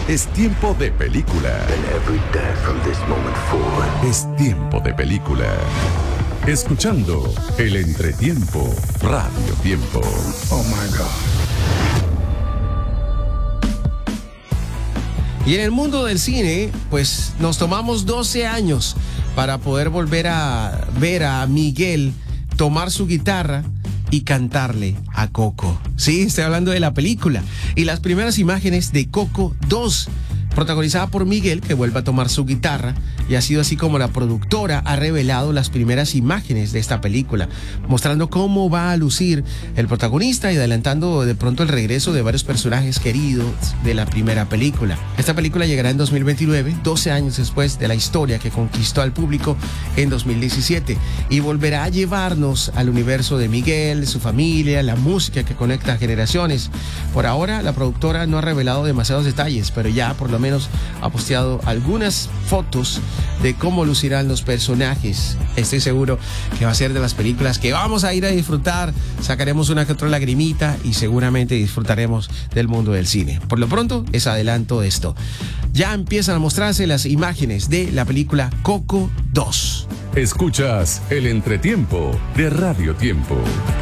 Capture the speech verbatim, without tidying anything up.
Es tiempo de película. And every day from this moment forward. Es tiempo de película. Escuchando el entretiempo, Radio Tiempo. Oh my God. Y en el mundo del cine, pues nos tomamos doce años para poder volver a ver a Miguel tomar su guitarra y cantarle a Coco. Sí, estoy hablando de la película. Y las primeras imágenes de Coco dos, protagonizada por Miguel, que vuelve a tomar su guitarra, y ha sido así como la productora ha revelado las primeras imágenes de esta película, mostrando cómo va a lucir el protagonista y adelantando de pronto el regreso de varios personajes queridos de la primera película. Esta película llegará en dos mil veintinueve, doce años después de la historia que conquistó al público en dos mil diecisiete, y volverá a llevarnos al universo de Miguel, su familia, la música que conecta generaciones. Por ahora, la productora no ha revelado demasiados detalles, pero ya por lo menos ha posteado algunas fotos de cómo lucirán los personajes. Estoy seguro que va a ser de las películas que vamos a ir a disfrutar. Sacaremos una que otra lagrimita y seguramente disfrutaremos del mundo del cine. Por lo pronto, es adelanto de esto. Ya empiezan a mostrarse las imágenes de la película Coco dos. Escuchas el entretiempo de Radio Tiempo.